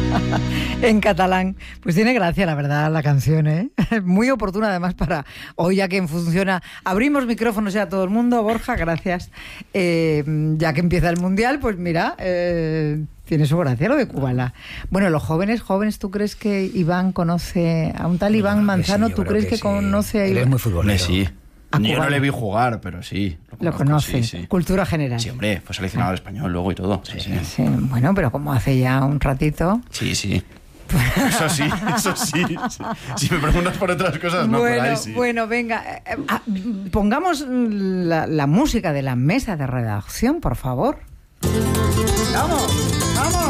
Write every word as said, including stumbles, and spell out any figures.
En catalán. Pues tiene gracia, la verdad, la canción, ¿eh? Muy oportuna, además, para hoy, ya que funciona. Abrimos micrófonos ya a todo el mundo, Borja, gracias. Eh, ya que empieza el Mundial, pues mira, eh, tiene su gracia lo de Kubala. Bueno, los jóvenes, jóvenes, ¿tú crees que Iván conoce a un tal Iván Manzano? Sí, ¿Tú crees que, que sí. conoce a Iván? Él es muy futbolero. Sí. Yo no le vi jugar, pero sí. Lo, lo conoce, sí, sí. Cultura general. Sí, hombre, fue seleccionado al español luego y todo. Sí, sí. Sí, bueno, pero como hace ya un ratito. Sí, sí. Eso sí, eso sí. sí. Si me preguntas por otras cosas, no, bueno, por ahí sí. Bueno, venga, eh, eh, pongamos la, la música de la mesa de redacción, por favor. ¡Vamos! ¡Vamos!